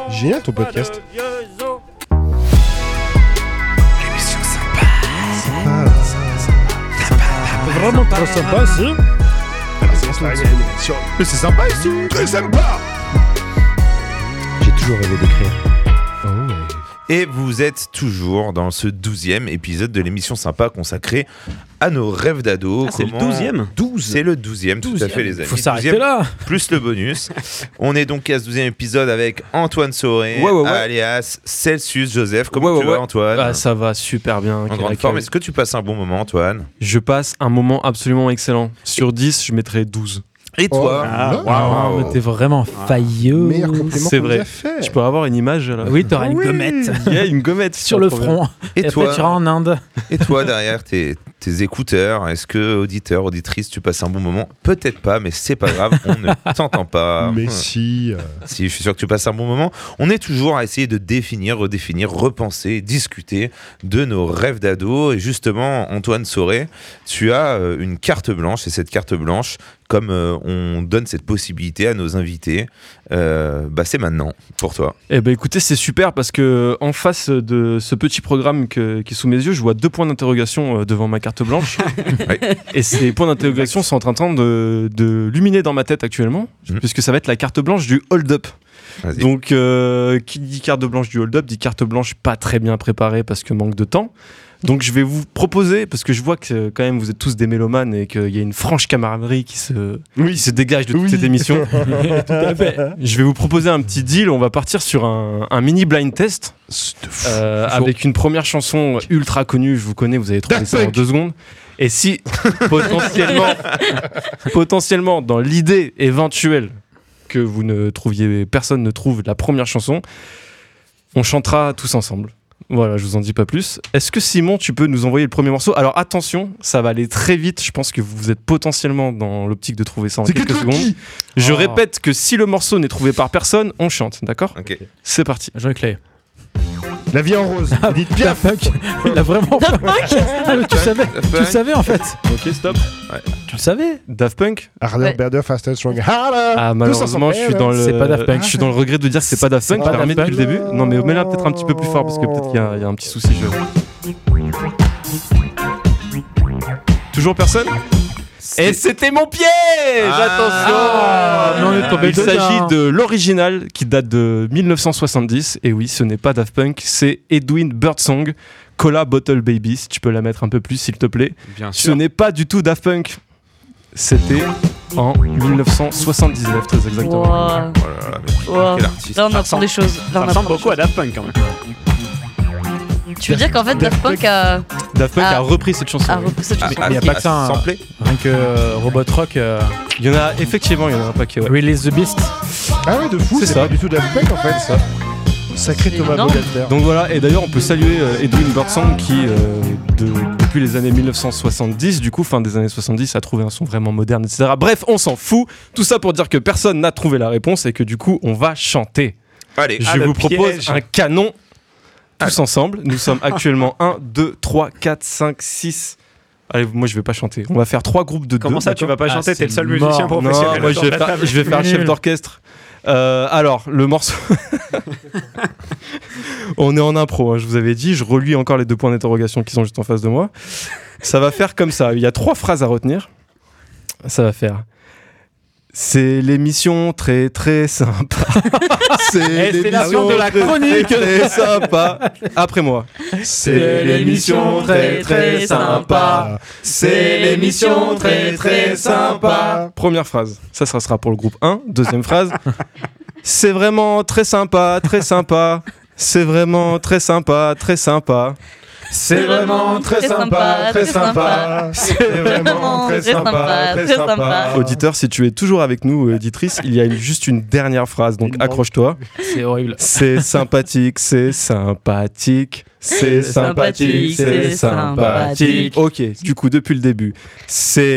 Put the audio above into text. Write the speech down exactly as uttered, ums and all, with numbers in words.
Génial ton podcast. L'émission sympa. C'est vraiment trop sympa ici. Mais c'est sympa ici. Très sympa. J'ai toujours rêvé d'écrire. Oh ouais. Et vous êtes toujours dans ce douzième épisode de l'émission sympa consacrée à nos rêves d'ado. Ah, c'est le douzième douze C'est le douzième, tout à fait les amis. Faut s'arrêter douzième là. Plus le bonus. On est donc à ce douzième épisode avec Antoine Soré, Ouais, ouais, ouais. alias Celsius Joseph. Comment Ouais, tu ouais, vas ouais. Antoine? Ah, ça va super bien. En quel grande accueil. forme. Est-ce que tu passes un bon moment Antoine? Je passe un moment absolument excellent. Sur dix, je mettrais douze. Et toi? Oh, Ah, Waouh, mais t'es vraiment failleux. Meilleur compliment C'est qu'on vrai. nous a fait. Je peux avoir une image là. Oui, t'auras une Oui. gommette Il y a une gommette sur le trop bien. front. Et, Et toi après, tu iras en Inde. Et toi, derrière tes, tes écouteurs, est-ce que, auditeur, auditrice, tu passes un bon moment? Peut-être pas, mais c'est pas grave, on ne t'entend pas. Mais si. euh, Si, je suis sûr que tu passes un bon moment. On est toujours à essayer de définir, redéfinir, repenser, discuter de nos rêves d'ado. Et justement, Antoine Soré, tu as euh, une carte blanche. Et cette carte blanche, comme euh, on donne cette possibilité à nos invités, euh, bah, c'est maintenant pour toi. Eh ben écoutez, c'est super parce que en face de ce petit programme que- qui est sous mes yeux, je vois deux points d'interrogation euh, devant ma carte blanche. Oui. Et ces points d'interrogation sont en train de, de luminer dans ma tête actuellement, Mhm. puisque ça va être la carte blanche du hold-up. Vas-y. Donc, euh, qui dit carte blanche du hold-up dit carte blanche pas très bien préparée parce que manque de temps. Donc, je vais vous proposer, parce que je vois que euh, quand même vous êtes tous des mélomanes et qu'il y a une franche camaraderie qui se, qui se dégage de toute Oui. cette émission. Tout à fait. Je vais vous proposer un petit deal. On va partir sur un, un mini blind test de fou. euh, Chaud. avec une première chanson ultra connue. Je vous connais, vous allez trouver Daft ça en Punk. deux secondes. Et si potentiellement, potentiellement dans l'idée éventuelle que vous ne trouviez, personne ne trouve la première chanson, on chantera tous ensemble. Voilà, je vous en dis pas plus. Est-ce que Simon, tu peux nous envoyer le premier morceau? Alors attention, ça va aller très vite. Je pense que vous êtes potentiellement dans l'optique de trouver ça en C'est quelques que secondes. qui Je Oh. répète que si le morceau n'est trouvé par personne, on chante, d'accord? Ok. C'est parti. Jean-Claude. La vie en rose. Dites Daft Piaf. Punk. Il a vraiment pas. Ah, mais tu savais. Tu le savais en fait. Ok, stop. Tu le savais. Daft Punk? Harder, Ouais. better, faster, stronger. Harder. Ah, Tous malheureusement, ensemble. je suis dans le. C'est pas Daft Punk. Je suis dans le regret de dire que c'est pas Daft Punk. C'est Je pas l'ai remis Daft depuis le début. Non, mais mets-la peut-être un petit peu plus fort parce que peut-être qu'il y, a- il y a un petit souci. Je... Toujours personne? Et c'était mon piège! Ah, mais on est Attention! tombé Il dedans. s'agit de l'original qui date de dix-neuf cent soixante-dix. Et oui, ce n'est pas Daft Punk, c'est Edwin Birdsong, Cola Bottle Baby. Si tu peux la mettre un peu plus, s'il te plaît. Bien Ce n'est pas du tout Daft Punk. C'était en dix-neuf cent soixante-dix-neuf, très exactement. Wow. Oh là là, mais Wow. quel artiste. Là, on apprend des choses. Là, Ça on ressemble apprend des beaucoup à Daft Punk quand même. choses. Tu veux dire qu'en fait, Daft Punk a, Daft Punk Ah. a repris cette chanson. a repris cette Ah, chanson. ah, Il y a si, pas que ah, ça, hein. samplé. Rien que euh, Robot Rock. euh, Il y en a effectivement, il y en a un paquet. Ouais. Release the Beast. Ah ouais, de fou. C'est C'est ça. pas du tout Daft Punk en fait. Ça. Sacré C'est Thomas énorme. Bogalter. Donc voilà, et d'ailleurs on peut saluer euh, Edwin Birdsong qui, euh, de- depuis les années dix-neuf cent soixante-dix, du coup fin des années soixante-dix, a trouvé un son vraiment moderne, et cetera. Bref, on s'en fout. Tout ça pour dire que personne n'a trouvé la réponse et que du coup on va chanter. Allez, Je Ah, le vous propose piège. un canon tous ensemble. Nous sommes actuellement un, deux, trois, quatre, cinq, six. Allez, moi je vais pas chanter. On va faire trois groupes de deux. Comment ça, tu vas pas Ah, chanter? T'es le seul c'est musicien mort. professionnel. Non, moi je autour de vais la faire, table. je vais faire chef Nul. d'orchestre. Euh, alors, le morceau. On est en impro, hein, je vous avais dit. Je relis encore les deux points d'interrogation qui sont juste en face de moi. Ça va faire comme ça. Il y a trois phrases à retenir. Ça va faire. C'est l'émission très très sympa. C'est c'est la fin de la très, chronique. très, très sympa. Après moi. C'est l'émission très très sympa. C'est l'émission très très sympa. Première phrase. Ça, ça sera pour le groupe un. Deuxième phrase. C'est vraiment très sympa, très sympa. C'est vraiment très sympa, très sympa. C'est vraiment très sympa, très sympa. C'est vraiment très sympa, très sympa. Auditeur, si tu es toujours avec nous, auditrice, il y a une- juste une dernière phrase, donc Il accroche-toi. C'est horrible. C'est sympathique, c'est sympathique, c'est sympathique, c'est sympathique. Ok, du coup, depuis le début, c'est